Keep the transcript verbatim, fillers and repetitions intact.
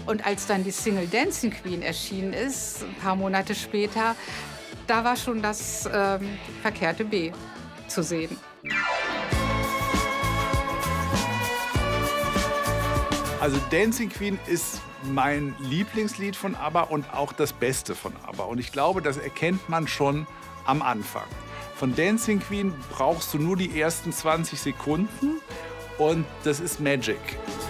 Und als dann die Single Dancing Queen erschienen ist, ein paar Monate später, da war schon das ähm, verkehrte B zu sehen. Also Dancing Queen ist mein Lieblingslied von ABBA und auch das Beste von ABBA. Und ich glaube, das erkennt man schon am Anfang. Von Dancing Queen brauchst du nur die ersten zwanzig Sekunden und das ist Magic.